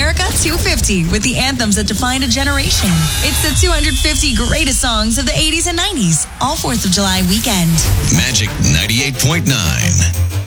America 250 with the anthems that defined a generation. It's the 250 greatest songs of the 80s and 90s, all 4th of July weekend. Magic 98.9.